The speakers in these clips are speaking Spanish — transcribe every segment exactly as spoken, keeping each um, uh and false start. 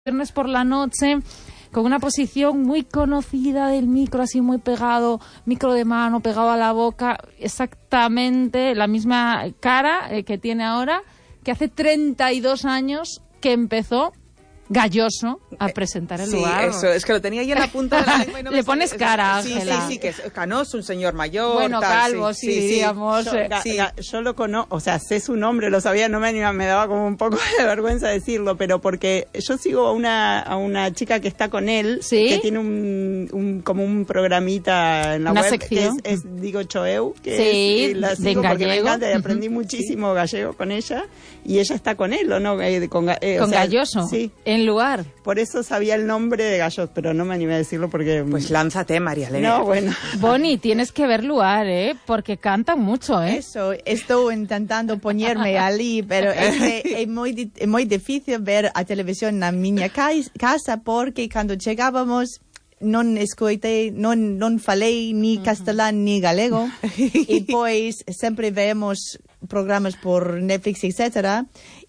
viernes por la noche, con una posición muy conocida del micro, así muy pegado, micro de mano, pegado a la boca, exactamente la misma cara eh, que tiene ahora, que hace treinta y dos años que empezó Galloso a presentar el sí, lugar. Sí, eso, es que lo tenía yo en la punta de la lengua y no me Le pones salía. cara, Sí, Ángela. sí, sí, que es canoso, un señor mayor. Bueno, tal, calvo, sí, sí, sí, diríamos. Sí, Yo, sí. ga, yo lo conozco, o sea, sé su nombre, lo sabía, no me animaba, me daba como un poco de vergüenza decirlo, pero porque yo sigo a una, a una chica que está con él, ¿sí? Que tiene un, un como un programita en la una web, sección. que es, es Digo Choeu, que sí, es, la sigo de porque gallego. me encanta y aprendí uh-huh. muchísimo sí. gallego con ella, y ella está con él, ¿o no? Eh, con eh, con o sea, Galloso, sí. En lugar. Por eso sabía el nombre de Gallos, pero no me animé a decirlo porque... Pues lánzate, María Elena. No, bueno. Bonnie, tienes que ver lugar, ¿eh? Porque cantan mucho, ¿eh? Eso, estoy intentando ponerme allí, pero es que es muy, es muy difícil ver a televisión en la miña casa porque cuando llegábamos non escoitei, non, non falei ni uh-huh. castelán ni galego e pois sempre vemos programas por Netflix, etcétera.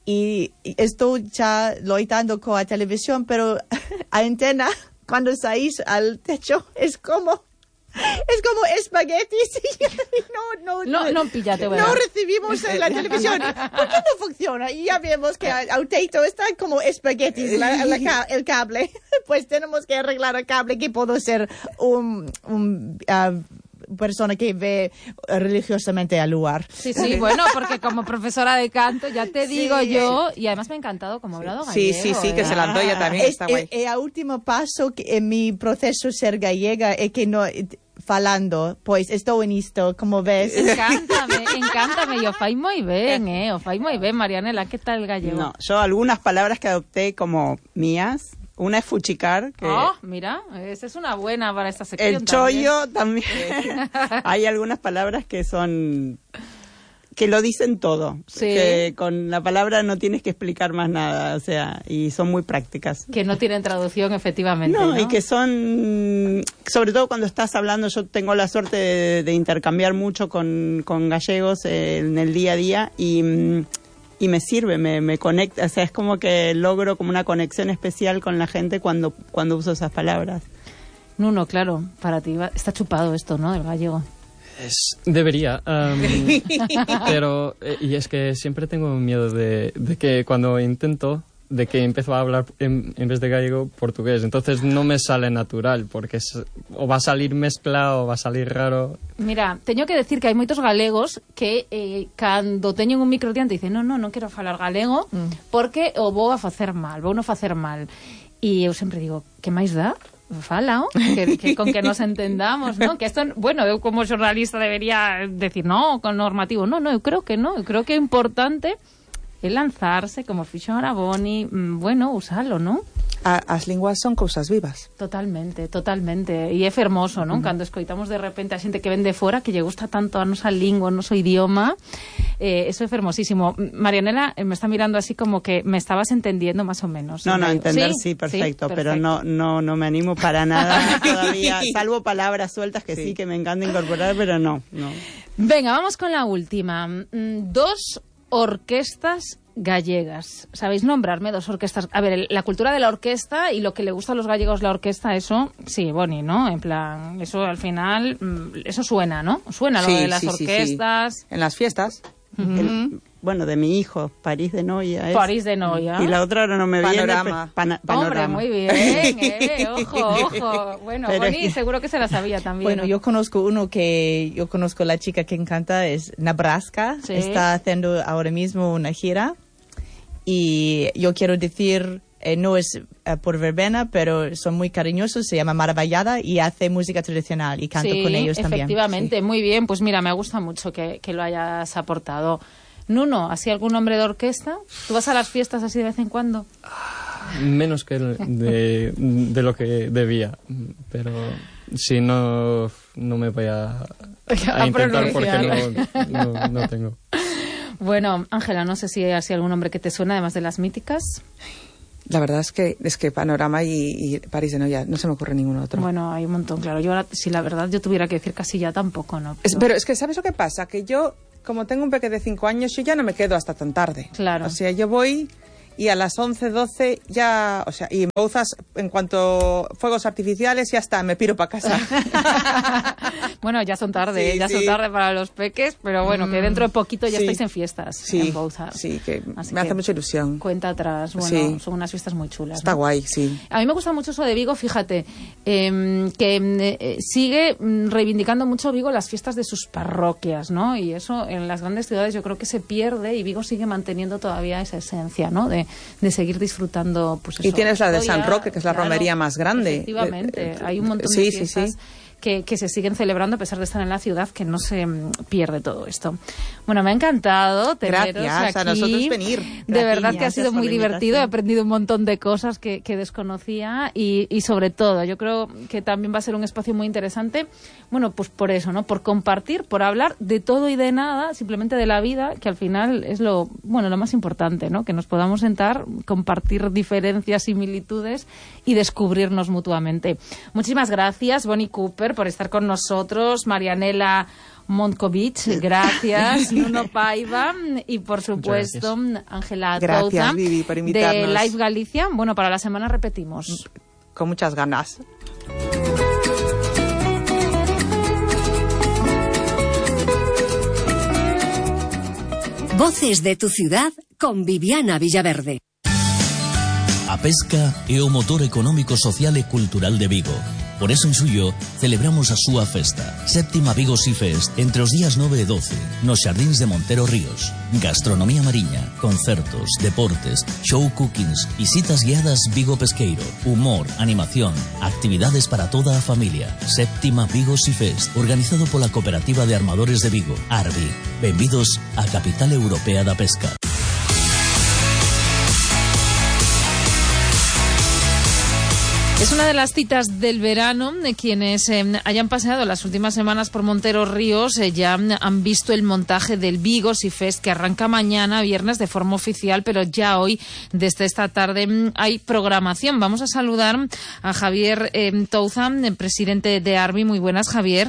Y estoy ya loitando con la televisión, pero a antena, cuando salís al techo, es como... Es como espaguetis. No, no, no, no, píllate, no recibimos en la televisión. ¿Por qué no funciona? Y ya vemos que al techo está como espaguetis la, la, el cable. Pues tenemos que arreglar el cable, que puedo ser un... un uh, persona que ve religiosamente al lugar. Sí, sí, bueno, porque como profesora de canto, ya te digo sí, yo, y además me ha encantado como hablado gallego. Sí, sí, sí, ¿eh? que se lanzó ella también, es, está guay. El, el último paso que, en mi proceso ser gallega es que no... falando, pois estou en isto, como ves. Encántame, encántame, e o fai moi ben, eh, o fai moi ben, Marianela, ¿qué tal el gallego? No, yo algunas palabras que adopté como mías, una es fuchicar. Que oh, mira, esa es una buena para esta sección. El chollo también. también. Hay algunas palabras que son... que lo dicen todo, sí. Que con la palabra no tienes que explicar más nada, o sea, y son muy prácticas. Que no tienen traducción, efectivamente. No, ¿no? y que son, sobre todo cuando estás hablando, yo tengo la suerte de, de intercambiar mucho con, con gallegos eh, en el día a día, y, y me sirve, me, me conecta, o sea, es como que logro como una conexión especial con la gente cuando, cuando uso esas palabras. Nuno, claro, para ti está chupado esto, ¿no?, del gallego. Es, debería, um, pero eh, y es que siempre tengo miedo de, de que cuando intento, de que empiezo a hablar en, en vez de gallego, portugués, entonces no me sale natural, porque es, o va a salir mezcla o va a salir raro. Mira, teño que decir que hai moitos galegos que eh, cando teñen un micro diante dicen no, no, non quero falar galego mm. porque o vou a facer mal, vou non facer mal, e eu sempre digo, que máis dá? Fala, ¿no? que, que con que nos entendamos, ¿no? Que esto, bueno, eu como xornalista debería decir, no, con normativo, no, no, eu creo que no, eu creo que é importante el lanzarse, como fixo ahora Bonnie, bueno, usalo, ¿no? A, as linguas son cousas vivas. Totalmente, totalmente. E é fermoso, non? Uh-huh. Cando escoitamos de repente a xente que ven de fora, que lle gusta tanto a nosa lingua, o noso idioma, eh, eso é fermosísimo. Marianela me está mirando así como que me estabas entendiendo más o menos. No, no, entender sí, sí, perfecto, sí, perfecto, pero no, no, no me animo para nada todavía, salvo palabras sueltas que sí. sí que me encanta incorporar, pero no, no. Venga, vamos con la última. Dos orquestas gallegas. ¿Sabéis nombrarme dos orquestas? A ver, la cultura de la orquesta y lo que le gusta a los gallegos la orquesta, eso, sí, Bonnie, ¿no? En plan, eso al final, eso suena, ¿no? Suena sí, lo de las sí, orquestas. Sí, sí. En las fiestas. Uh-huh. El, bueno, de mi hijo, París de Noia. Es. París de Noia. Y la otra ahora no me Panorama. viene. Pana, panorama. Hombre, muy bien, eh, ojo, ojo. Bueno, pero Bonnie es que... seguro que se la sabía también. Bueno, ¿no? Yo conozco uno que, yo conozco la chica que encanta, es Nebraska. ¿Sí? Está haciendo ahora mismo una gira. Y yo quiero decir, eh, no es eh, por verbena, pero son muy cariñosos, se llama Maravallada y hace música tradicional y canto sí, con ellos también. Efectivamente, sí. Muy bien, pues mira, me gusta mucho que, que lo hayas aportado. Nuno, ¿así algún nombre de orquesta? ¿Tú vas a las fiestas así de vez en cuando? Menos que de, de lo que debía, pero si no, no me voy a, a intentar porque no, no, no tengo. Bueno, Ángela, no sé si hay así algún nombre que te suena, además de las míticas. La verdad es que es que Panorama y, y París de Noia, no se me ocurre ningún otro. Bueno, hay un montón, claro. Yo ahora, si la verdad yo tuviera que decir casi ya tampoco, ¿no? Pero... Es, pero es que, ¿sabes lo que pasa? Que yo, como tengo un peque de cinco años, yo ya no me quedo hasta tan tarde. Claro. O sea, yo voy y a las once, doce ya, o sea, y en Bouzas, en cuanto fuegos artificiales, ya está, me piro para casa. Bueno, ya son tarde, Sí, ya sí. son tarde para los peques, pero bueno, que dentro de poquito ya Sí. estáis en fiestas Sí, en Bouzas. sí, que Así me que hace mucha ilusión. Cuenta atrás, bueno, Sí. son unas fiestas muy chulas. Está ¿no? guay, sí. A mí me gusta mucho eso de Vigo, fíjate, eh, que eh, sigue mm, reivindicando mucho Vigo las fiestas de sus parroquias, ¿no? Y eso en las grandes ciudades yo creo que se pierde y Vigo sigue manteniendo todavía esa esencia, ¿no? De, de seguir disfrutando, pues eso. Y tienes la de historia, San Roque, que es la claro, romería más grande. Efectivamente, Eh, eh, hay un montón sí, de sí, fiestas sí. Que, que se siguen celebrando a pesar de estar en la ciudad, que no se mm, pierde todo esto. Bueno, me ha encantado teneros Gracias, aquí. a nosotros venir. De verdad que ha Gracias sido por muy la divertido, he invitación. aprendido un montón de cosas que, que desconocía y, y sobre todo, yo creo que también va a ser un espacio muy interesante, bueno, pues por eso, ¿no? Por compartir, por hablar de todo y de nada, simplemente de la vida, que al final es lo, bueno, lo más importante, ¿no? Que nos podamos sentar, compartir diferencias, similitudes y descubrirnos mutuamente. Muchísimas gracias, Bonnie Cooper, por estar con nosotros, Marianela Montkovich, gracias, Nuno Paiva y por supuesto Ángela Gracias, Touza Vivi, por de invitarnos. Live Galicia. Bueno, para la semana repetimos. Con muchas ganas. Voces de tu ciudad con Viviana Villaverde. A pesca é o motor económico, social e cultural de Vigo. Por eso en suyo celebramos a súa festa, Séptima Vigo Sea Fest, entre os días nove e doce, nos Xardíns de Montero Ríos. Gastronomía mariña, concertos, deportes, show cookings, visitas guiadas Vigo Pesqueiro, humor, animación, actividades para toda a familia. Séptima Vigo Sea Fest, organizado pola Cooperativa de Armadores de Vigo, Arbi. Benvidos á capital europea da pesca. Es una de las citas del verano. De quienes eh, hayan paseado las últimas semanas por Montero Ríos eh, ya han visto el montaje del Vigo Sea Fest, que arranca mañana, viernes, de forma oficial, pero ya hoy, desde esta tarde, hay programación. Vamos a saludar a Javier eh, Touza, presidente de Arbi. Muy buenas, Javier.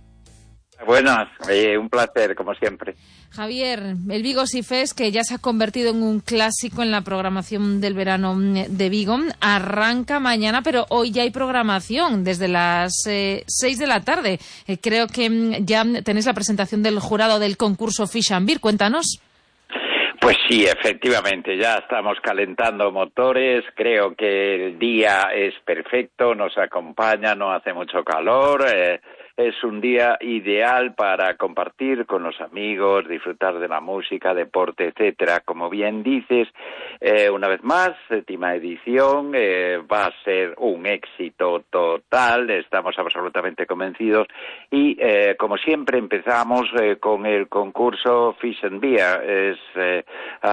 Buenas, eh, un placer, como siempre. Javier, el Vigo Sea Fest, que ya se ha convertido en un clásico en la programación del verano de Vigo, arranca mañana, pero hoy ya hay programación desde las eh, seis de la tarde. Eh, creo que mm, ya tenéis la presentación del jurado del concurso Fish and Beer. Cuéntanos. Pues sí, efectivamente, ya estamos calentando motores. Creo que el día es perfecto, nos acompaña, no hace mucho calor. Eh, Es un día ideal para compartir con los amigos, disfrutar de la música, deporte, etcétera. Como bien dices, eh, una vez más, séptima edición, eh, va a ser un éxito total, estamos absolutamente convencidos. Y, eh, como siempre, empezamos eh, con el concurso Fish and Beer. Es eh,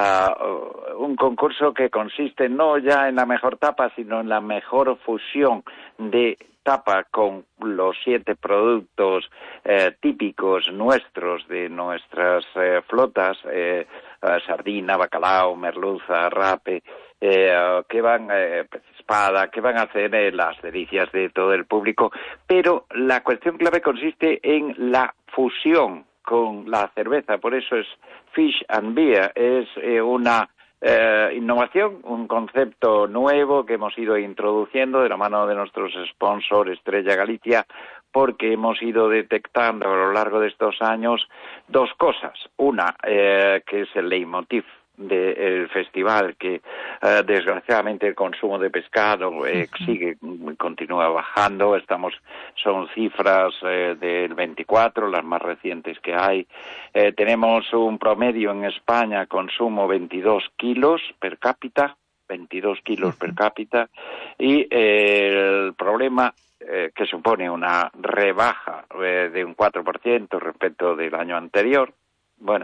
uh, un concurso que consiste no ya en la mejor tapa, sino en la mejor fusión de tapa con los siete productos eh, típicos nuestros de nuestras eh, flotas, eh, eh, sardina, bacalao, merluza, rape, eh, que van, eh, pez espada, que van a hacer eh, las delicias de todo el público, pero la cuestión clave consiste en la fusión con la cerveza, por eso es Fish and Beer, es eh, una Eh, innovación, un concepto nuevo que hemos ido introduciendo de la mano de nuestros sponsors Estrella Galicia, porque hemos ido detectando a lo largo de estos años dos cosas. Una, eh, que es el leitmotiv del festival, que eh, desgraciadamente el consumo de pescado eh, sigue, continúa bajando. Estamos, son cifras eh, del veinticuatro, las más recientes que hay. Eh, tenemos un promedio en España, consumo veintidós kilos per cápita, veintidós kilos per cápita, y eh, el problema eh, que supone una rebaja eh, de un cuatro por ciento respecto del año anterior. Bueno,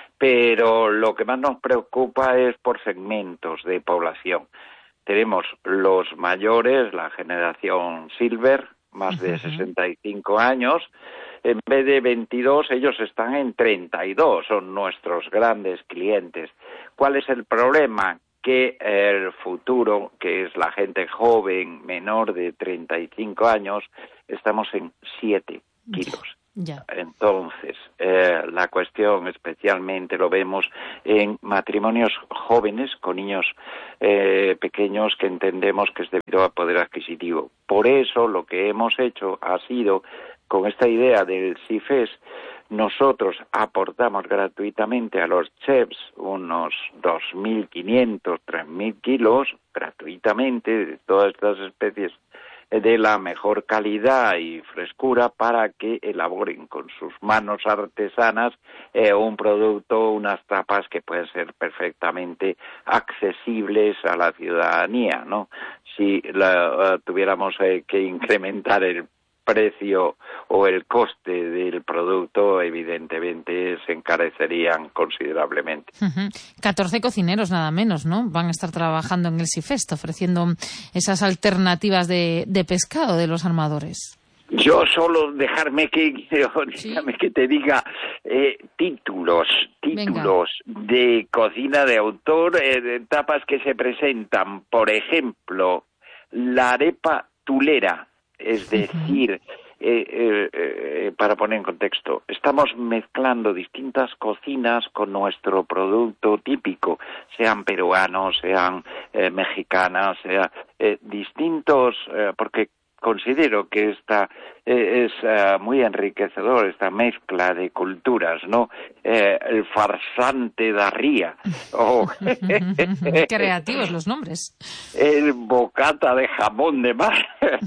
pero lo que más nos preocupa es por segmentos de población. Tenemos los mayores, la generación Silver, más de sesenta y cinco años. En vez de veintidós, ellos están en treinta y dos, son nuestros grandes clientes. ¿Cuál es el problema? Que el futuro, que es la gente joven, menor de treinta y cinco años, estamos en siete kilos. Ya. Entonces, eh, la cuestión especialmente lo vemos en matrimonios jóvenes con niños eh, pequeños que entendemos que es debido a poder adquisitivo. Por eso lo que hemos hecho ha sido, con esta idea del SIFES, nosotros aportamos gratuitamente a los chefs unos dos mil quinientos, tres mil kilos gratuitamente de todas estas especies de la mejor calidad y frescura para que elaboren con sus manos artesanas eh, un producto, unas tapas que pueden ser perfectamente accesibles a la ciudadanía, ¿no? Si la, uh, tuviéramos eh, que incrementar el precio o el coste del producto, evidentemente se encarecerían considerablemente. Uh-huh. catorce cocineros nada menos, ¿no? Van a estar trabajando en el SIFEST, ofreciendo esas alternativas de, de pescado de los armadores. Yo solo dejarme que, ¿Sí? déjame que te diga eh, títulos, títulos Venga. de cocina de autor, eh, de tapas que se presentan, por ejemplo, la arepa tulera. Es decir, eh, eh, eh, para poner en contexto, estamos mezclando distintas cocinas con nuestro producto típico, sean peruanos, sean eh, mexicanas, sean eh, distintos, eh, porque considero que esta eh, es uh, muy enriquecedor, esta mezcla de culturas, ¿no? Eh, el farsante da ría. Oh. Creativos los nombres. El bocata de jamón de mar.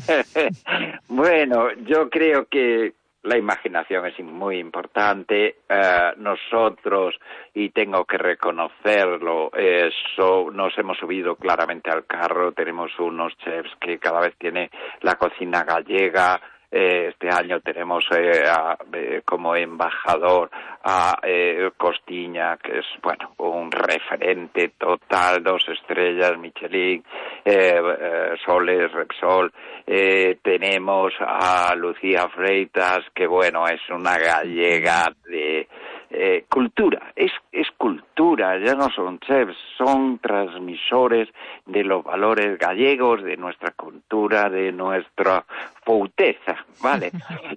Bueno, yo creo que la imaginación es muy importante. Uh, nosotros, y tengo que reconocerlo, eh, so, nos hemos subido claramente al carro. Tenemos unos chefs que cada vez tiene la cocina gallega. Eh, este año tenemos eh, a, eh, como embajador a eh, Costiña, que es, bueno, un referente total, dos estrellas Michelin, eh, eh, Soles, Repsol. Eh, tenemos a Lucía Freitas, que, bueno, es una gallega de eh, cultura, es, es cultura, ya no son chefs, son transmisores de los valores gallegos, de nuestra cultura, de nuestra pouteza, ¿vale?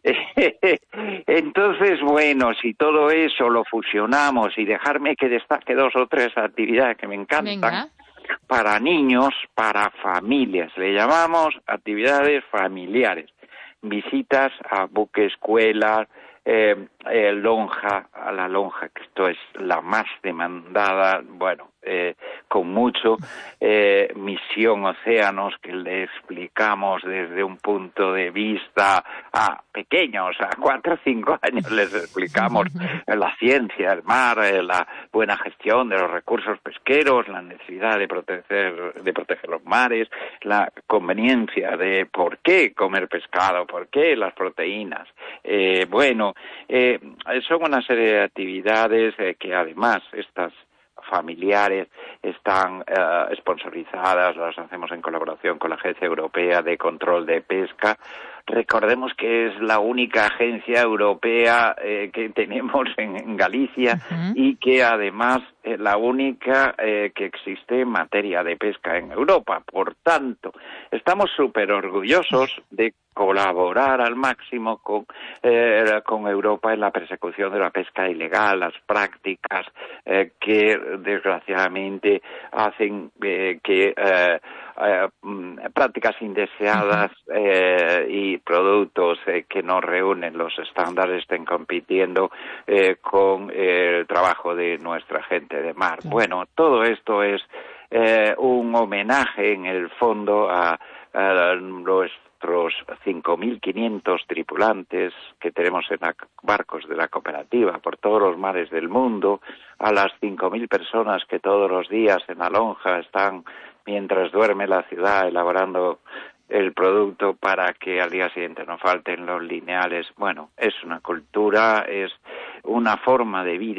Entonces, bueno, si todo eso lo fusionamos, y dejarme que destaque dos o tres actividades que me encantan. Venga. Para niños, para familias, le llamamos actividades familiares, visitas a buque escuelas, eh, eh, lonja, a la lonja, que esto es la más demandada, bueno, eh, con mucho, eh, misión océanos, que le explicamos desde un punto de vista a pequeños, a cuatro o cinco años les explicamos la ciencia del mar, eh, la buena gestión de los recursos pesqueros, la necesidad de proteger, de proteger los mares, la conveniencia de por qué comer pescado, por qué las proteínas. Eh, bueno, eh, son una serie de actividades eh, que además estas familiares están uh, sponsorizadas, las hacemos en colaboración con la Agencia Europea de Control de Pesca. Recordemos que es la única agencia europea eh, que tenemos en, en Galicia uh-huh. y que además es la única eh, que existe en materia de pesca en Europa. Por tanto, estamos súper orgullosos de colaborar al máximo con, eh, con Europa en la persecución de la pesca ilegal, las prácticas eh, que desgraciadamente hacen eh, que eh, eh, prácticas indeseadas eh, y productos eh, que no reúnen los estándares estén compitiendo eh, con eh, el trabajo de nuestra gente de mar. Bueno, todo esto es eh, un homenaje en el fondo a, a los nuestros cinco mil quinientos tripulantes que tenemos en barcos de la cooperativa por todos los mares del mundo, a las cinco mil personas que todos los días en la lonja están, mientras duerme la ciudad, elaborando el producto para que al día siguiente no falten los lineales. Bueno, es una cultura, es una forma de vida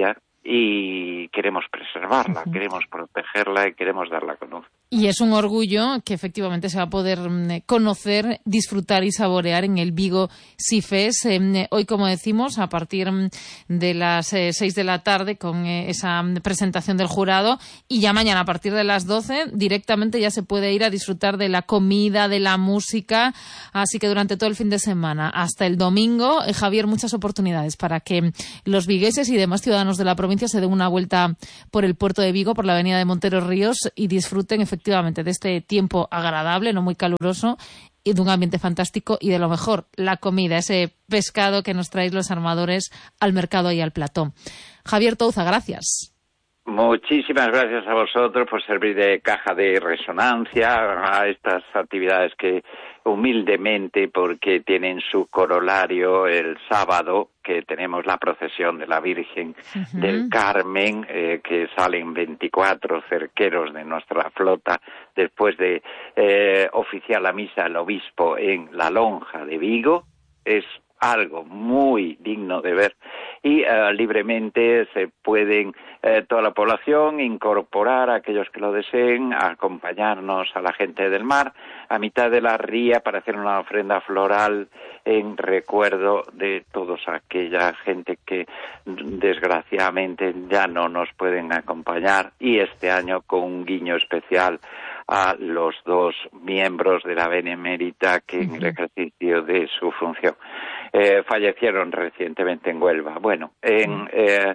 y queremos preservarla, uh-huh. queremos protegerla y queremos darla a conocer. Y es un orgullo que efectivamente se va a poder conocer, disfrutar y saborear en el Vigo Seafest. Eh, hoy, como decimos, a partir de las eh, seis de la tarde con eh, esa presentación del jurado, y ya mañana a partir de las doce directamente ya se puede ir a disfrutar de la comida, de la música. Así que durante todo el fin de semana hasta el domingo, eh, Javier, muchas oportunidades para que los vigueses y demás ciudadanos de la provincia se den una vuelta por el puerto de Vigo, por la avenida de Montero Ríos, y disfruten efectivamente efectivamente de este tiempo agradable, no muy caluroso, y de un ambiente fantástico, y de lo mejor, la comida, ese pescado que nos traéis los armadores al mercado y al plató. Javier Touza, gracias. Muchísimas gracias a vosotros por servir de caja de resonancia a estas actividades que humildemente, porque tienen su corolario el sábado, que tenemos la procesión de la Virgen uh-huh. del Carmen, eh, que salen veinticuatro cerqueros de nuestra flota después de eh, oficiar la misa el obispo en la lonja de Vigo. Es algo muy digno de ver, y uh, libremente se pueden eh, toda la población incorporar a aquellos que lo deseen, a acompañarnos a la gente del mar a mitad de la ría para hacer una ofrenda floral en recuerdo de toda aquella gente que desgraciadamente ya no nos pueden acompañar, y este año con un guiño especial a los dos miembros de la Benemérita que en el ejercicio de su función eh, fallecieron recientemente en Huelva. Bueno, en eh,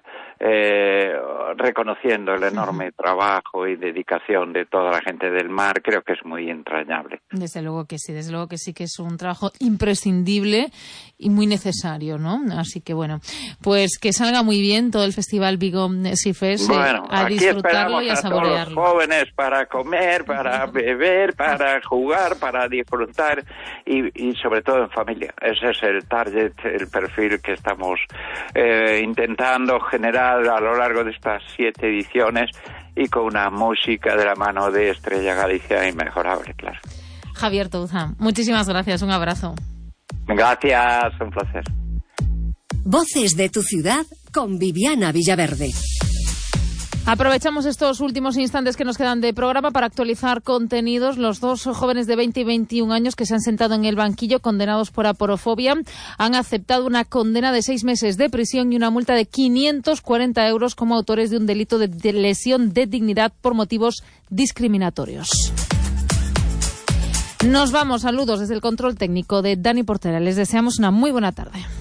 eh, reconociendo el enorme trabajo y dedicación de toda la gente del mar, creo que es muy entrañable. Desde luego que sí, desde luego que sí, que es un trabajo imprescindible y muy necesario, ¿no? Así que bueno, pues que salga muy bien todo el Festival Vigo Seafest, bueno, a disfrutarlo y a, a saborearlo. Todos los jóvenes para comer, para beber, para jugar, para disfrutar y, y sobre todo en familia. Ese es el target, el perfil que estamos eh, intentando generar a lo largo de estas siete ediciones, y con una música de la mano de Estrella Galicia inmejorable, claro. Javier Touza, muchísimas gracias, un abrazo. Gracias, un placer. Voces de tu ciudad con Viviana Villaverde. Aprovechamos estos últimos instantes que nos quedan de programa para actualizar contenidos. Los dos jóvenes de veinte y veintiún años que se han sentado en el banquillo condenados por aporofobia han aceptado una condena de seis meses de prisión y una multa de quinientos cuarenta euros como autores de un delito de lesión de dignidad por motivos discriminatorios. Nos vamos, saludos desde el control técnico de Dani Portera. Les deseamos una muy buena tarde.